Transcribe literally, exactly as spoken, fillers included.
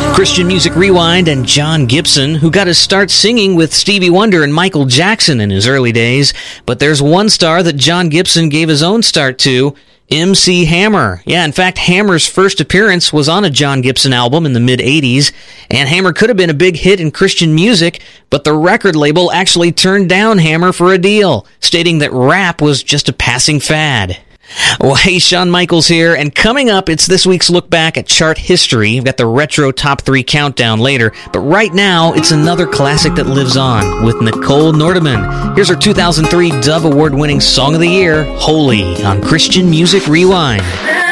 Christian Music Rewind and John Gibson, who got his start singing with Stevie Wonder and Michael Jackson in his early days. But there's one star that John Gibson gave his own start to, M C Hammer. Yeah, in fact, Hammer's first appearance was on a John Gibson album in the mid-eighties, and Hammer could have been a big hit in Christian music, but the record label actually turned down Hammer for a deal, stating that rap was just a passing fad. Well, hey, Shawn Michaels here, and coming up, it's this week's look back at chart history. We've got the retro top three countdown later, but right now, it's another classic that lives on with Nicole Nordeman. Here's her two thousand three Dove Award-winning Song of the Year, Holy, on Christian Music Rewind.